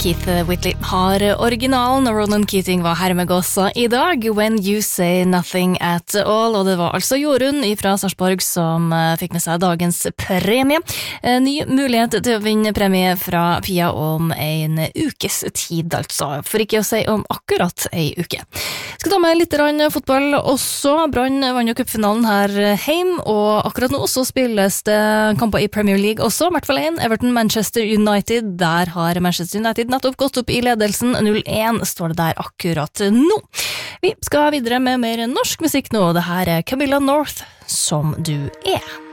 Keith Whitley har originalen, og Ronan Keating var her med oss I dag, When You Say Nothing At All, og det var altså Jorunn fra Sarpsborg som fikk med seg dagens premie. Ny mulighet til å vinne premie fra Pia om en ukes tid, altså, for ikke å si om akkurat en uke. Skal ta med litt fotball også. Brann vann jo cupfinalen her hjem, og akkurat nå så spilles det kamper I Premier League også, I hvert fall en, Everton-Manchester United. Der har Manchester United nettopp gått opp I ledelsen, 0-1 står det der akkurat nå. Vi skal videre med mer norsk musikk nå, det her Camilla North, Som du er.